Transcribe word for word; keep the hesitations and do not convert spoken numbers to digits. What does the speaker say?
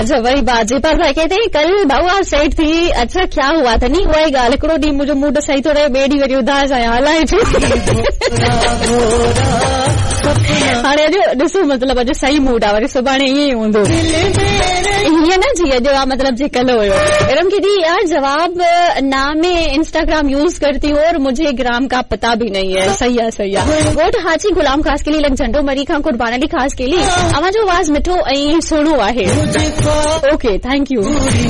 अच्छा वही बात जी पर भाई कहते कल भाऊ आप सेट थी अच्छा क्या हुआ था नहीं उहा ई ॻाल्हि हिकिड़ो ॾींहुं मुंहिंजो मूड सही थो रहे ॿिए ॾींहुं वरी उदास आहियां अलाए छो हाणे अॼु ॾिसो मतिलबु अॼु सही मूड आहे वरी सुभाणे ईअं ई हूंदो हीअं न जी अॼु आहे मतलब जे कल हुयो मैडम की दी यार जवाब नाम इंस्टाग्राम यूज करती हूँ और मुझे ग्राम का पता भी नहीं है सही है सही है वोट हाची गुलाम खास के लिए लग झंडो मरी खां कुर्बान अली खास के लिए अवां जो आवाज़ मिठो ऐं सुहिणो आहे ओके थैंक यू